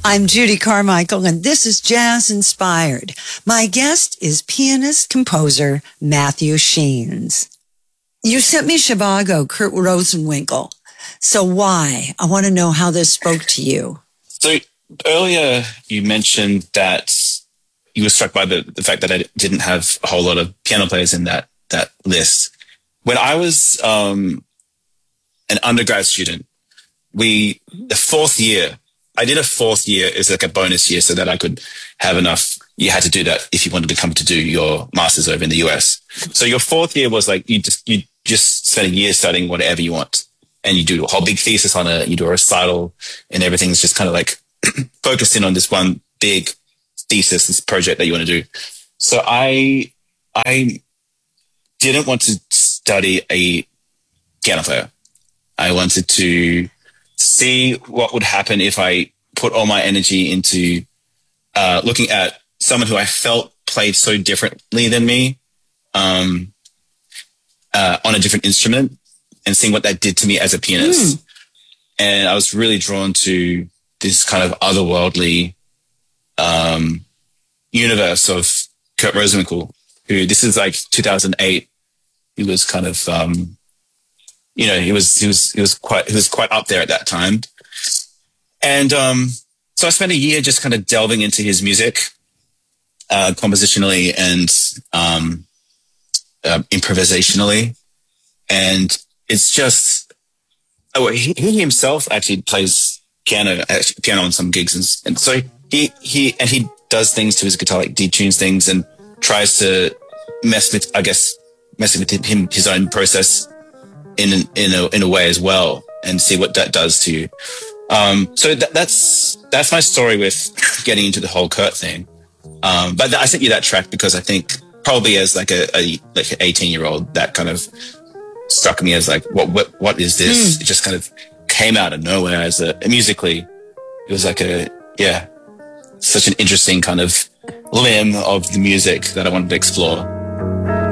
I'm Judy Carmichael, and this is Jazz Inspired. My guest is pianist-composer Matthew Sheens. You sent me Zhivago, Kurt Rosenwinkel. So why? I want to know how this spoke to you. So earlier you mentioned that you were struck by the fact that I didn't have a whole lot of piano players in that list. When I was an undergrad student, the fourth year, I did a fourth year as like a bonus year so that I could have enough. You had to do that if you wanted to come to do your master's over in the US. So your fourth year was like, you just spend a year studying whatever you want. And you do a whole big thesis on it, you do a recital, and everything's just kind of like focused in on this one big thesis, this project that you want to do. So I didn't want to study a piano player. I wanted to see what would happen if I put all my energy into looking at someone who I felt played so differently than me on a different instrument and seeing what that did to me as a pianist. And I was really drawn to this kind of otherworldly universe of Kurt Rosenwinkel, who this is like 2008. He was kind of, he was quite up there at that time. And so I spent a year just kind of delving into his music, compositionally and improvisationally. And it's just, he himself actually plays piano on some gigs. And so he does things to his guitar, like detunes things and tries to mess with his own process in a way as well, and see what that does to you. So that's my story with getting into the whole Kurt thing. But I sent you that track because I think probably as like an 18-year-old, that kind of struck me as like, what is this? It just kind of came out of nowhere musically. It was like such an interesting kind of limb of the music that I wanted to explore.